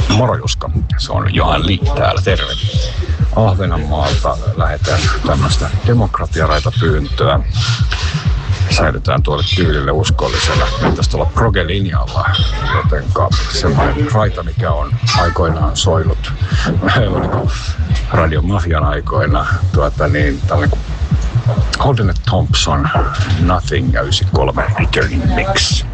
Moro Juska, se on Johan Li täällä, terve. Ahvenanmaalta lähetään tämmöistä demokratiaraita pyyntöä. Säilytään tuolle tyylille uskollisella. Pitäisi olla proge-linjalla, jotenka semmoinen raita, mikä on aikoinaan soinut radiomafian aikoina, tällainen Holden & Thompson, Nothing ja 93 Returning Mix.